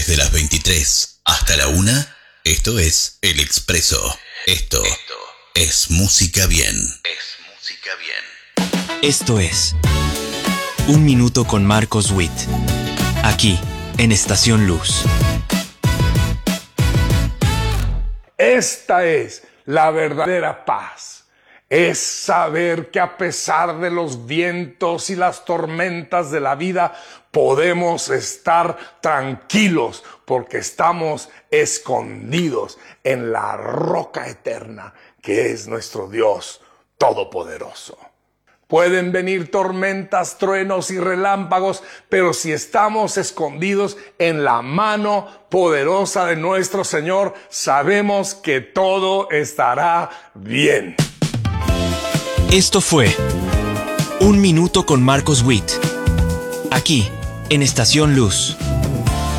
Desde las 23 hasta la 1, esto es El Expreso. Esto es música bien. Esto es Un Minuto con Marcos Witt, aquí en Estación Luz. Esta es la verdadera paz. Es saber que a pesar de los vientos y las tormentas de la vida, podemos estar tranquilos porque estamos escondidos en la roca eterna que es nuestro Dios Todopoderoso. Pueden venir tormentas, truenos y relámpagos, pero si estamos escondidos en la mano poderosa de nuestro Señor, sabemos que todo estará bien. Esto fue Un Minuto con Marcos Witt, aquí en Estación Luz.